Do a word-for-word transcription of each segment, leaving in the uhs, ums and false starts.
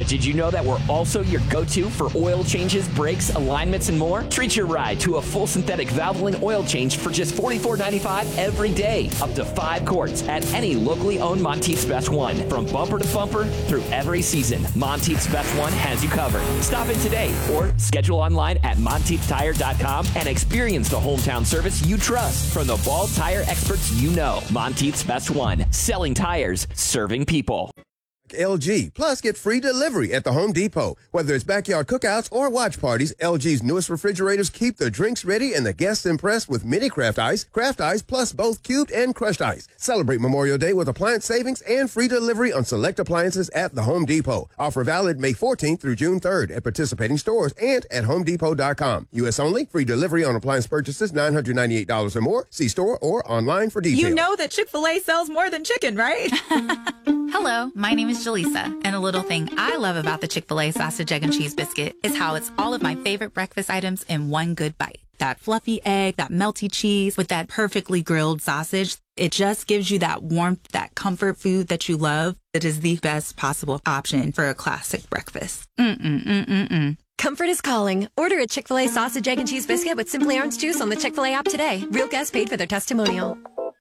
Did you know that we're also your go-to for oil changes, brakes, alignments, and more? Treat your ride to a full synthetic Valvoline oil change for just forty-four ninety-five every day. Up to five quarts at any locally owned Monteith's Best One. From bumper to bumper through every season, Monteith's Best One has you covered. Stop in today or schedule online at monteith tire dot com and experience the hometown service you trust from the Ball Tire experts you know. Monteith's Best One. Selling tires, serving people. L G. Plus, get free delivery at the Home Depot. Whether it's backyard cookouts or watch parties, L G's newest refrigerators keep the drinks ready and the guests impressed with mini craft ice, craft ice, plus both cubed and crushed ice. Celebrate Memorial Day with appliance savings and free delivery on select appliances at the Home Depot. Offer valid May fourteenth through June third at participating stores and at home depot dot com. U S only. Free delivery on appliance purchases nine hundred ninety-eight dollars or more. See store or online for details. You know that Chick-fil-A sells more than chicken, right? Hello, my name is Jaleesa, and a little thing I love about the Chick-fil-A sausage, egg, and cheese biscuit is how it's all of my favorite breakfast items in one good bite. That fluffy egg, that melty cheese with that perfectly grilled sausage. It just gives you that warmth, that comfort food that you love. It is the best possible option for a classic breakfast. Mm-mm-mm-mm-mm. Comfort is calling. Order a Chick-fil-A sausage, egg, and cheese biscuit with Simply Orange Juice on the Chick-fil-A app today. Real guests paid for their testimonial.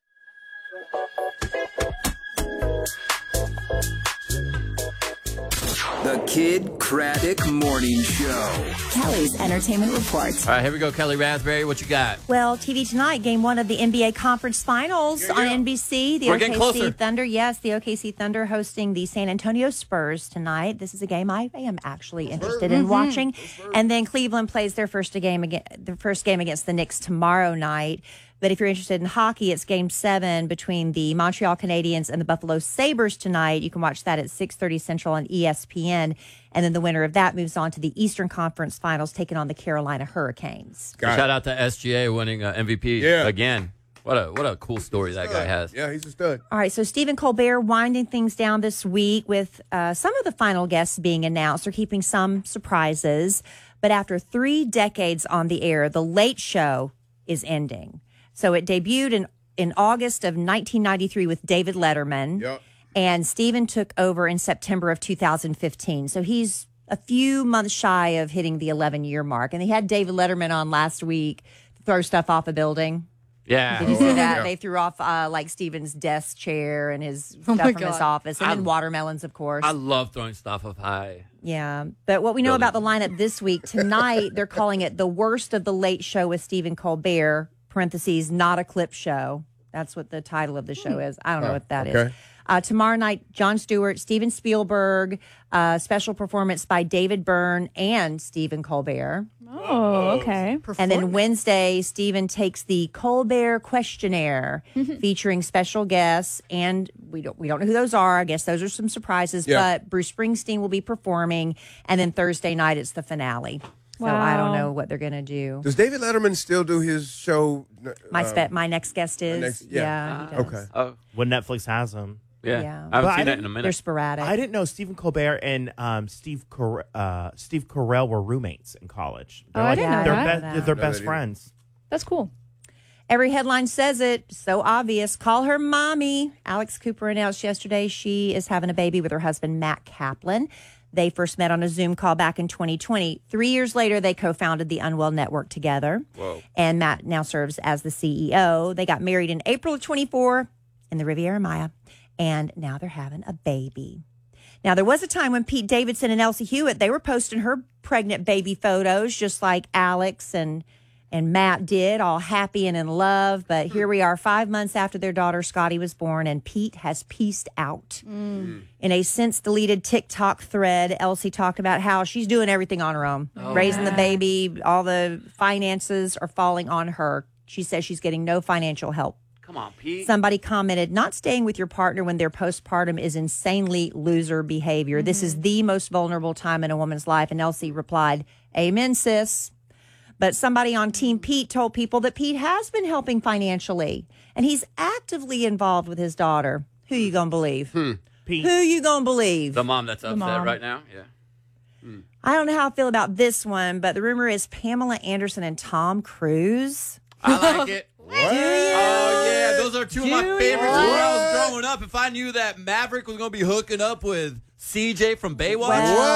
The Kid Craddock Morning Show. Kelly's Entertainment Report. All right, here we go, Kelly Raspberry. What you got? Well, T V tonight, game one of the N B A Conference Finals Yeah, yeah. on N B C. The We're O getting K C closer. Thunder, yes, the O K C Thunder hosting the San Antonio Spurs tonight. This is a game I am actually interested in Mhm. watching. And then Cleveland plays their first game again, their first game against the Knicks tomorrow night. But if you're interested in hockey, it's game seven between the Montreal Canadiens and the Buffalo Sabres tonight. You can watch that at six thirty Central on E S P N. And then the winner of that moves on to the Eastern Conference Finals, taking on the Carolina Hurricanes. Shout out to S G A winning uh, M V P Yeah. again. What a what a cool story that guy has. Yeah, he's a stud. All right, so Stephen Colbert winding things down this week with uh, some of the final guests being announced. They're keeping some surprises. But after three decades on the air, The Late Show is ending. So it debuted in, in August of nineteen ninety-three with David Letterman. Yep. And Stephen took over in September of two thousand fifteen. So he's a few months shy of hitting the eleven-year mark. And they had David Letterman on last week to throw stuff off a building. Yeah. Did you Oh, see wow. that? Yeah. They threw off uh, like Stephen's desk chair and his Oh stuff my from his God. office, and I- then watermelons, of course. I love throwing stuff up high. yeah, but what we know about the lineup this week tonight, they're calling it the worst of the Late Show with Stephen Colbert. Parentheses, not a clip show. That's what the title of the show is. I don't know Oh, what that is. okay. Uh, tomorrow night, Jon Stewart, Steven Spielberg, uh, special performance by David Byrne and Stephen Colbert. Oh, okay. And then Wednesday, Stephen takes the Colbert Questionnaire, featuring special guests, and we don't we don't know who those are. I guess those are some surprises. Yeah. But Bruce Springsteen will be performing, and then Thursday night it's the finale. So I don't Wow. know what they're gonna do. Does David Letterman still do his show? My um, spe- my next guest is next- yeah. yeah, he does. Okay. Oh, When Netflix has them. yeah. Yeah. I haven't But I seen that didn't- in a They're minute. sporadic. I didn't know Stephen Colbert and um, Steve Car- uh, Steve Carell were roommates in college. Oh, I didn't know they're that. be- Know they're that. best either. friends. That's cool. Every headline says it. So obvious. Call her mommy. Alex Cooper announced yesterday she is having a baby with her husband, Matt Kaplan. They first met on a Zoom call back in twenty twenty. Three years later, they co-founded the Unwell Network together. Whoa. And Matt now serves as the C E O. They got married in April of twenty-four in the Riviera Maya. And now they're having a baby. Now, there was a time when Pete Davidson and Elsie Hewitt, they were posting her pregnant baby photos, just like Alex and and Matt did, all happy and in love. But here we are five months after their daughter Scotty was born, and Pete has pieced out. In a since-deleted TikTok thread, Elsie talked about how she's doing everything on her own. Raising the baby, all the finances are falling on her. She says she's getting no financial help. Come on, Pete. Somebody commented, not staying with your partner when they're postpartum is insanely loser behavior. This is the most vulnerable time in a woman's life. And Elsie replied, amen, sis. But somebody on Team Pete told people that Pete has been helping financially, and he's actively involved with his daughter. Who you gonna believe? Pete. Who you gonna believe? The mom that's upset mom. right now. Yeah. I don't know how I feel about this one, but the rumor is Pamela Anderson and Tom Cruise. I like it. What? Oh, yeah. Those are two of my Do favorite you? girls growing up. If I knew that Maverick was going to be hooking up with C J from Baywatch. Well,